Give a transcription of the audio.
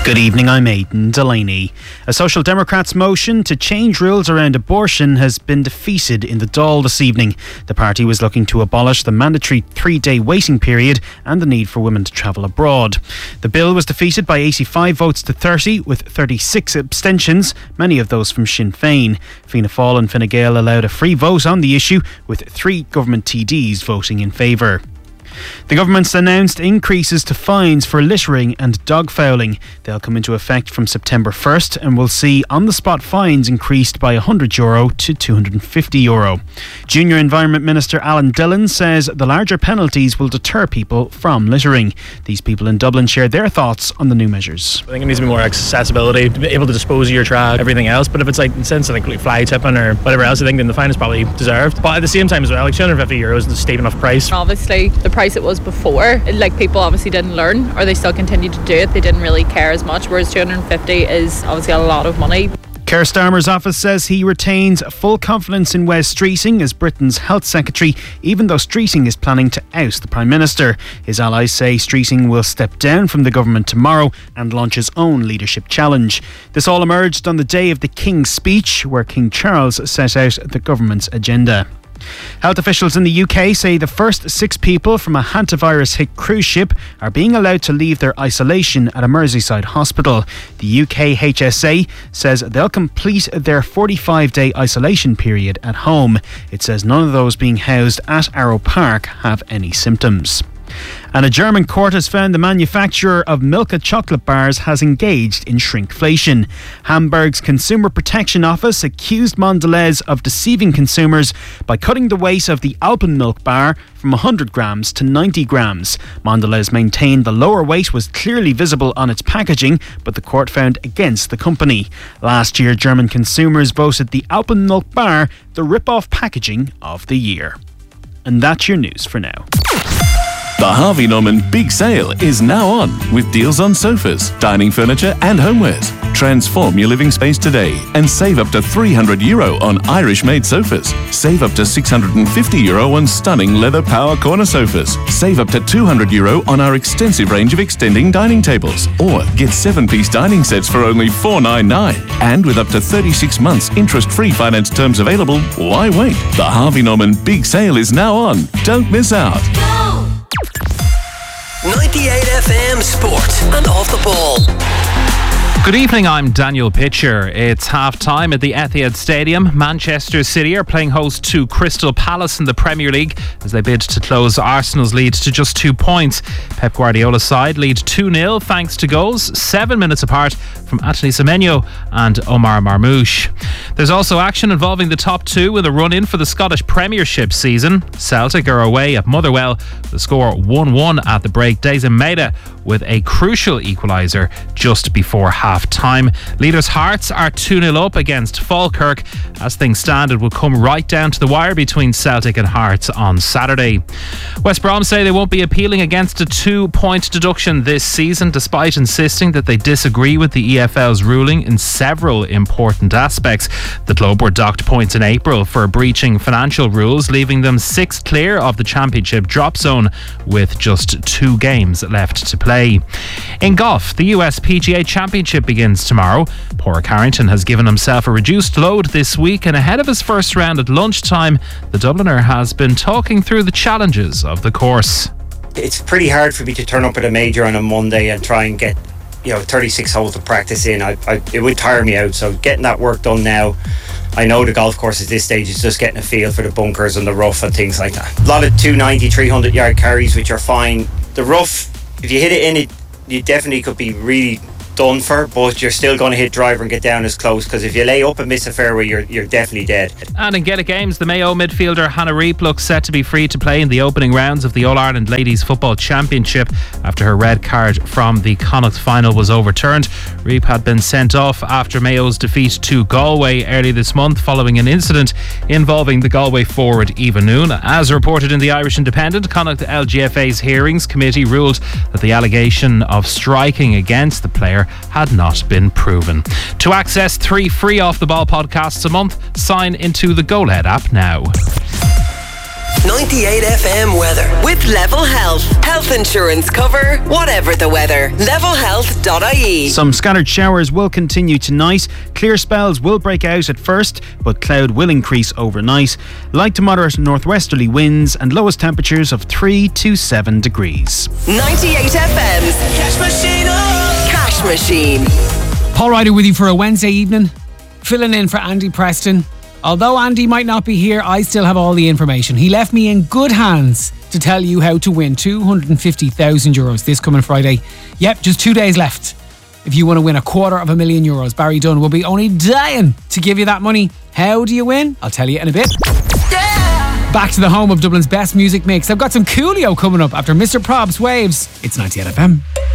Good evening, I'm Aidan Delaney. A Social Democrats motion to change rules around abortion has been defeated in the Dáil this evening. The party was looking to abolish the mandatory 3-day waiting period and the need for women to travel abroad. The bill was defeated by 85 votes to 30, with 36 abstentions, many of those from Sinn Féin. Fianna Fáil and Fine Gael allowed a free vote on the issue, with 3 government TDs voting in favour. The government's announced increases to fines for littering and dog fouling. They'll come into effect from September 1st and will see on-the-spot fines increased by €100 to €250. Junior Environment Minister Alan Dillon says the larger penalties will deter people from littering. These people in Dublin share their thoughts on the new measures. I think it needs to be more accessibility, to be able to dispose of your trash, everything else. But if it's like in the sense of like fly tipping or whatever else, I think then the fine is probably deserved. But at the same time as well, like €250 is a steep enough price. Obviously, the price it was before, like people obviously didn't learn, or they still continued to do it. They didn't really care as much, whereas 250 is obviously a lot of money. Keir Starmer's office says he retains full confidence in Wes Streeting as Britain's health secretary, even though Streeting is planning to oust the Prime Minister. His allies say Streeting will step down from the government tomorrow and launch his own leadership challenge. This all emerged on the day of the King's speech, where King Charles set out the government's agenda. Health officials in the UK say the first 6 people from a hantavirus-hit cruise ship are being allowed to leave their isolation at a Merseyside hospital. The UK HSA says they'll complete their 45-day isolation period at home. It says none of those being housed at Arrow Park have any symptoms. And a German court has found the manufacturer of Milka chocolate bars has engaged in shrinkflation. Hamburg's Consumer Protection Office accused Mondelez of deceiving consumers by cutting the weight of the Alpenmilk bar from 100 grams to 90 grams. Mondelez maintained the lower weight was clearly visible on its packaging, but the court found against the company. Last year, German consumers voted the Alpenmilk bar the rip-off packaging of the year. And that's your news for now. The Harvey Norman Big Sale is now on, with deals on sofas, dining furniture and homewares. Transform your living space today and save up to €300 on Irish-made sofas. Save up to €650 on stunning leather power corner sofas. Save up to €200 on our extensive range of extending dining tables. Or get 7-piece dining sets for only $499. And with up to 36 months interest-free finance terms available, why wait? The Harvey Norman Big Sale is now on. Don't miss out. 98 FM Sport and Off the Ball. Good evening, I'm Daniel Pitcher. It's half-time at the Etihad Stadium. Manchester City are playing host to Crystal Palace in the Premier League as they bid to close Arsenal's lead to just 2 points. Pep Guardiola's side lead 2-0 thanks to goals 7 minutes apart from Anthony Semenyo and Omar Marmoush. There's also action involving the top 2 with a run-in for the Scottish Premiership season. Celtic are away at Motherwell. The score 1-1 at the break. Dazen Maeda with a crucial equaliser just before half-time. Leaders Hearts are 2-0 up against Falkirk. As things stand, it will come right down to the wire between Celtic and Hearts on Saturday. West Brom say they won't be appealing against a 2-point deduction this season, despite insisting that they disagree with the EFL's ruling in several important aspects. The club were docked points in April for breaching financial rules, leaving them 6th clear of the championship drop zone with just 2 games left to play. In golf, the US PGA Championship begins tomorrow. Padraig Harrington has given himself a reduced load this week, and ahead of his first round at lunchtime, the Dubliner has been talking through the challenges of the course. It's pretty hard for me to turn up at a major on a Monday and try and get 36 holes of practice in. It would tire me out, so getting that work done now. I know the golf course at this stage is just getting a feel for the bunkers and the rough and things like that. A lot of 290, 300 yard carries, which are fine. The rough, if you hit it in it, you definitely could be really done for, but you're still going to hit driver and get down as close, because if you lay up and miss a fairway, you're definitely dead. And in Gaelic Games, the Mayo midfielder Hannah Reip looks set to be free to play in the opening rounds of the All-Ireland Ladies Football Championship after her red card from the Connacht final was overturned. Reip had been sent off after Mayo's defeat to Galway early this month following an incident involving the Galway forward Eva Noon. As reported in the Irish Independent, Connacht LGFA's hearings committee ruled that the allegation of striking against the player had not been proven. To access 3 free Off the Ball podcasts a month, sign into the GoLed app now. 98 FM weather. With Level Health. Health insurance cover, whatever the weather. Levelhealth.ie. Some scattered showers will continue tonight. Clear spells will break out at first, but cloud will increase overnight. Light to moderate northwesterly winds and lowest temperatures of 3 to 7 degrees. 98 FM's Cash Machine. Cash Machine. Paul Ryder with you for a Wednesday evening, filling in for Andy Preston. Although Andy might not be here, I still have all the information. He left me in good hands to tell you how to win €250,000 this coming Friday. Yep, just 2 days left. If you want to win €250,000, Barry Dunn will be only dying to give you that money. How do you win? I'll tell you in a bit. Back to the home of Dublin's best music mix. I've got some Coolio coming up after Mr. Prob's Waves. It's 98 FM.